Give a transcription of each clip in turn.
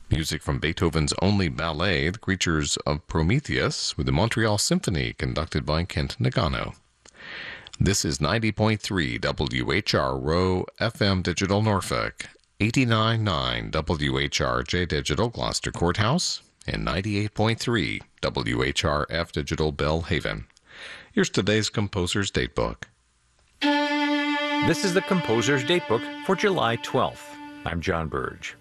Music from Beethoven's only ballet, The Creatures of Prometheus, with the Montreal Symphony, conducted by Kent Nagano. This is 90.3 WHRO FM Digital Norfolk, 89.9 WHRJ Digital Gloucester Courthouse, and 98.3 WHRF Digital Bellhaven. Here's today's Composer's Datebook. This is the Composer's Datebook for July 12th. I'm John Burge.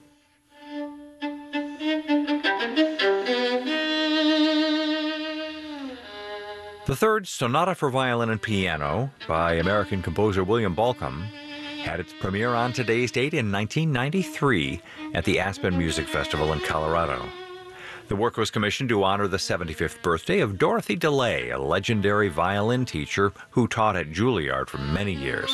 The third Sonata for Violin and Piano by American composer William Bolcom had its premiere on today's date in 1993 at the Aspen Music Festival in Colorado. The work was commissioned to honor the 75th birthday of Dorothy DeLay, a legendary violin teacher who taught at Juilliard for many years.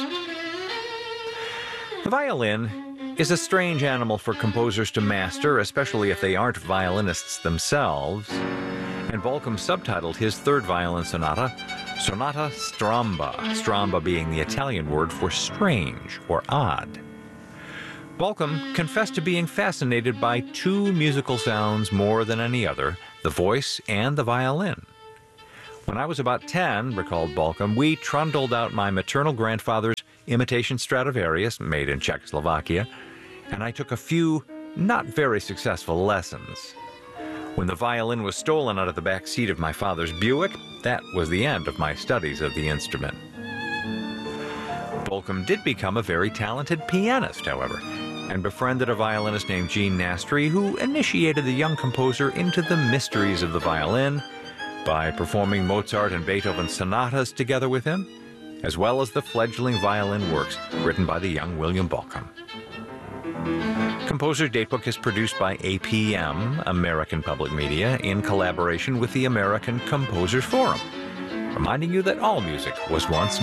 The violin is a strange animal for composers to master, especially if they aren't violinists themselves. And Bolcom subtitled his third violin sonata, Sonata Stramba, stramba being the Italian word for strange or odd. Bolcom confessed to being fascinated by two musical sounds more than any other, the voice and the violin. When I was about 10, recalled Bolcom, we trundled out my maternal grandfather's imitation Stradivarius, made in Czechoslovakia, and I took a few not very successful lessons. When the violin was stolen out of the back seat of my father's Buick, that was the end of my studies of the instrument. Bolcom did become a very talented pianist, however, and befriended a violinist named Gene Nastri, who initiated the young composer into the mysteries of the violin by performing Mozart and Beethoven sonatas together with him, as well as the fledgling violin works written by the young William Bolcom. Composer's Datebook is produced by APM, American Public Media, in collaboration with the American Composers Forum, reminding you that all music was once